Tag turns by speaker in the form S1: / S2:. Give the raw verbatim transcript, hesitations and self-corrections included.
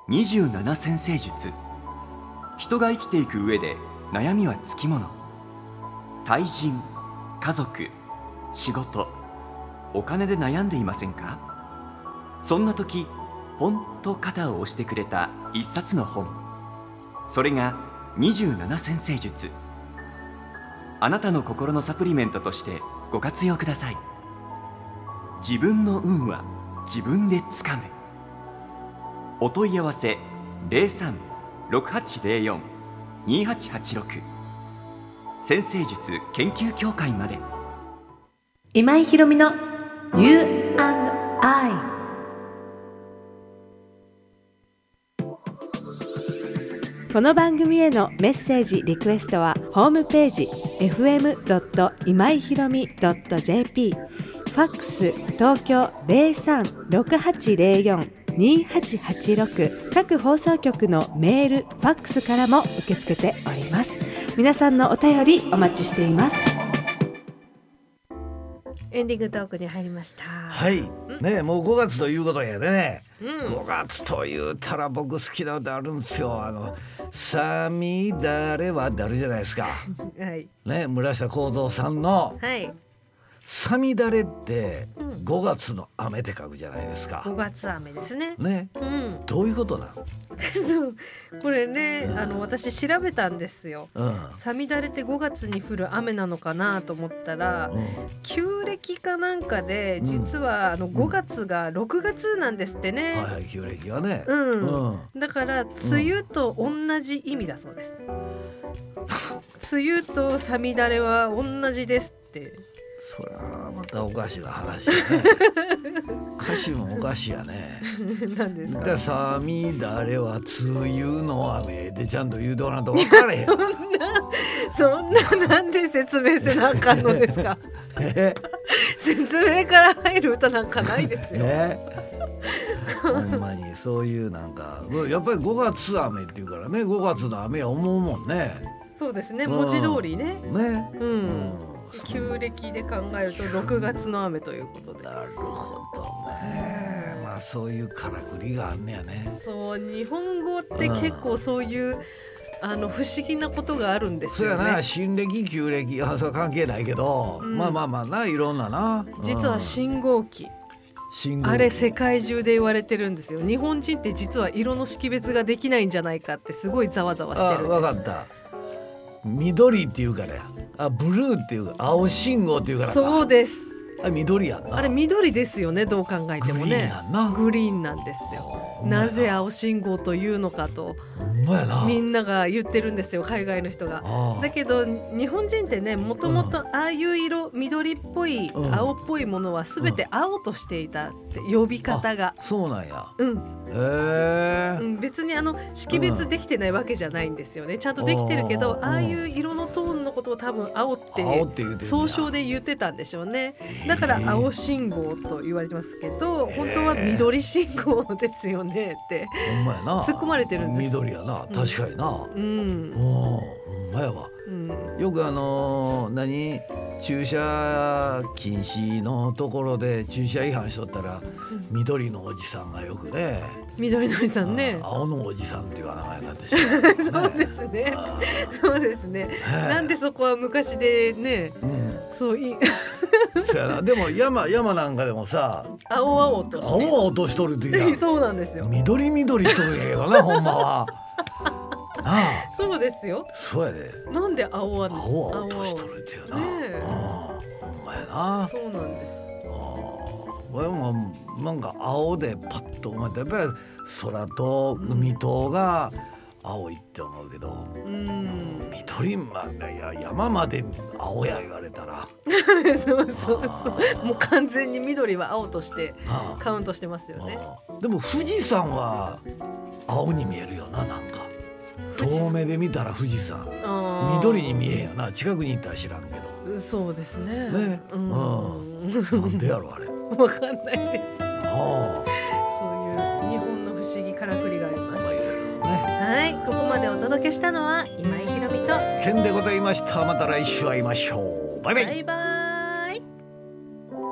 S1: にじゅうなな占星術。人が生きていく上で悩みはつきもの。対人、家族、仕事、お金で悩んでいませんか？そんな時、ポンと肩を押してくれた一冊の本。それがにじゅうなな占星術。あなたの心のサプリメントとしてご活用ください。自分の運は自分でつかむ。お問い合わせゼロさん ろくはちゼロよん にはちはちろく 占星術研究協会まで。
S2: 今井ひろみの You and I。 この番組へのメッセージリクエストはホームページ エフエム ドット 今井ひろみ ドット ジェーピー、 ファックス東京 ゼロさん ろくはちゼロよん にはちはちろく、各放送局のメール、ファックスからも受け付けております。皆さんのお便りお待ちしています。エンディングトークに入りました。
S3: はいね、もうごがつということやでね、
S2: うん、
S3: ごがつと言うたら僕好きな歌あるんですよ。あのさみだれは誰じゃないですか
S2: はい
S3: ね、村下幸三さんの
S2: はい
S3: さみだれって、
S2: うん、
S3: ごがつの雨って書くじゃないですか。
S2: ごがつ雨ですね。
S3: ね、
S2: うん、
S3: どういうことなの
S2: そうこれね、
S3: うん、
S2: あの私調べたんですよ。さみだれってごがつに降る雨なのかなと思ったら、うん、旧暦かなんかで実はあのごがつがろくがつなんですってね、
S3: うん、はいはい、旧暦はね、
S2: うんうん、だから梅雨と同じ意味だそうです、うん、梅雨とさみだれは同じですって。
S3: それはまたおかしな話ね歌詞もおかしいやね
S2: 何ですか。
S3: さみだれは梅雨の雨でちゃんと言うとかなと分かれへん
S2: そんなそんななんで説明せなあかんのですか説明から入る歌なんかないですよ、
S3: ほんまにそういうなんかやっぱりごがつ雨っていうからね、ごがつの雨は思うもんね。
S2: そうですね、文字通りね、
S3: うん、ね、
S2: うん、うん旧暦で考えるとろくがつの雨ということで。
S3: なるほどね、まあそういうからくりがあんねやね。
S2: そう、日本語って結構そういう、うん、あの不思議なことがあるんですよね。
S3: そうやな、新暦旧暦はそれは関係ないけど、うん、まあまあまあないろんなな、
S2: 実は信号機、
S3: 信号機
S2: あれ世界中で言われてるんですよ。日本人って実は色の識別ができないんじゃないかってすごいざわざわしてるんです。
S3: あ、分かった、緑っていうからや、あ、ブルーっていうか青信号っていうからか。
S2: そうです、
S3: あれ緑やんな。
S2: あれ緑ですよね、どう考えてもね。グリーンやんな。グリーンなんですよ。なぜ青信号というのかとみんなが言ってるんですよ、海外の人が。だけど日本人ってね、もともとああいう色、緑っぽい、うん、青っぽいものは全て青としていたって呼び方が。
S3: そうなんや。
S2: うん、
S3: へー、
S2: うん、別にあの識別できてないわけじゃないんですよね。ちゃんとできてるけど、ああいう色のトーンのことを多分青って総称で言ってたんでしょうね。だから青信号と言われてますけど、本当は緑信号ですよねって
S3: ほんまやな、
S2: 突っ込まれてるんです。
S3: 緑やな、確かにな、
S2: うん、
S3: ほんまやわ、うん、よくあのー、何駐車禁止のところで駐車違反しとったら、うん、緑のおじさんがよくね、
S2: 緑のおじさんね、
S3: 青のおじさんっていう名前になってしまう、ね、
S2: そうですねそうですね、なんでそこは昔でね、うん、そういい
S3: そうやな。でも山山なんかでもさ、
S2: 青々として
S3: 青々としとるっていう
S2: そうなんですよ、
S3: 緑緑しとるんやけどなほんまはなあ、
S2: そうですよ。
S3: そうやで、
S2: なんで青々
S3: 青々としとるっていうな、ね、あ、ほんまやな。
S2: そうなんです。
S3: 俺もなんか青でパッと思って、やっぱり空と海とが青いって思うけど、うん、緑まで、いや山まで青や言われたら
S2: そうそうそう、もう完全に緑は青としてカウントしてますよね。
S3: でも富士山は青に見えるよな、なんか遠目で見たら富士山緑に見えんよな、近くに行ったら知らんけど。
S2: そうですね、
S3: ね、うん、なんでやろあれ
S2: わかんないです。あ、そういう日本の不思議からくりがあります。はい、ここまでお届けしたのは今井ひろみと
S3: ケンでございました。また来週会いましょう。バイバイ。
S2: バイバイ。